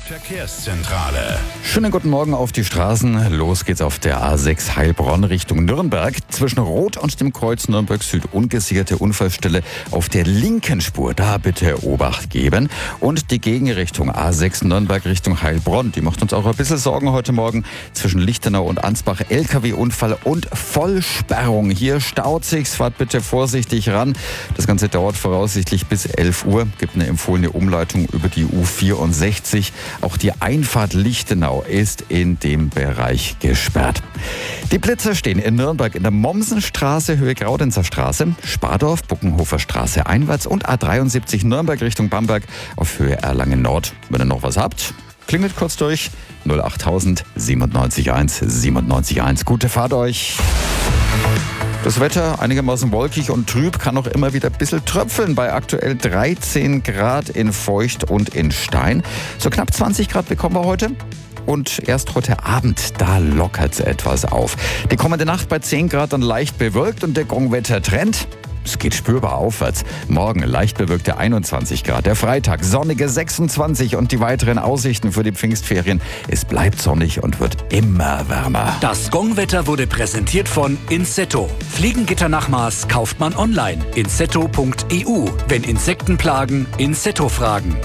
Verkehrszentrale. Schönen guten Morgen auf die Straßen. Los geht's auf der A6 Heilbronn Richtung Nürnberg. Zwischen Rot und dem Kreuz Nürnberg Süd ungesicherte Unfallstelle auf der linken Spur. Da bitte Obacht geben. Und die Gegenrichtung A6 Nürnberg Richtung Heilbronn. Die macht uns auch ein bisschen Sorgen heute Morgen. Zwischen Lichtenau und Ansbach LKW-Unfall und Vollsperrung. Hier staut sich's. Fahrt bitte vorsichtig ran. Das Ganze dauert voraussichtlich bis 11 Uhr. Gibt eine empfohlene Umleitung über die U64. Auch die Einfahrt Lichtenau ist in dem Bereich gesperrt. Die Blitzer stehen in Nürnberg in der Mommsenstraße, Höhe Graudenzer Straße, Spardorf, Buckenhofer Straße einwärts und A73 Nürnberg Richtung Bamberg auf Höhe Erlangen Nord. Wenn ihr noch was habt, klingelt kurz durch 08000 97 1 97 1. Gute Fahrt euch! Das Wetter einigermaßen wolkig und trüb, kann auch immer wieder ein bisschen tröpfeln bei aktuell 13 Grad in Feucht und in Stein. So knapp 20 Grad bekommen wir heute. Und erst heute Abend, da lockert es etwas auf. Die kommende Nacht bei 10 Grad dann leicht bewölkt und der Gongwetter-Trend, es geht spürbar aufwärts. Morgen leicht bewölkte 21 Grad. Der Freitag sonnige 26 und die weiteren Aussichten für die Pfingstferien. Es bleibt sonnig und wird immer wärmer. Das Gongwetter wurde präsentiert von Insetto. Fliegengitternachmaß kauft man online. Insetto.eu. Wenn Insekten plagen, Insetto fragen.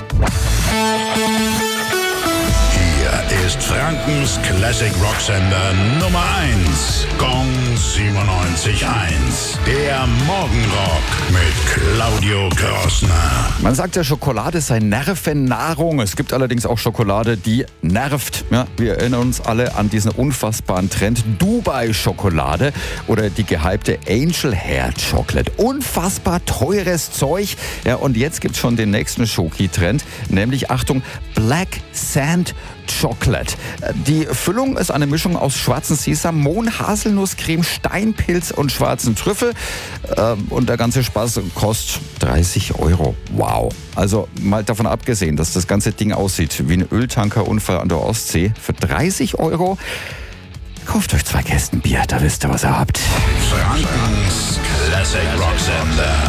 Hier ist Frankens Classic Rocksender Nummer 1. Gong 97.1. Der Morgenrock mit Claudio Krossner. Man sagt ja, Schokolade sei Nervennahrung. Es gibt allerdings auch Schokolade, die nervt. Ja, wir erinnern uns alle an diesen unfassbaren Trend Dubai-Schokolade oder die gehypte Angel Hair Chocolate. Unfassbar teures Zeug. Ja, und jetzt gibt es schon den nächsten Schoki-Trend, nämlich, Achtung, Black Sand Chocolate. Die Füllung ist eine Mischung aus schwarzen Sesam, Mohn, Haselnusscreme, Steinpilz und schwarzen Trüffel. Und der ganze Spaß kostet 30 €. Wow. Also mal davon abgesehen, dass das ganze Ding aussieht wie ein Öltankerunfall an der Ostsee. Für 30 €? Kauft euch 2 Kästen Bier, da wisst ihr, was ihr habt. Frankens Classic Rocksender.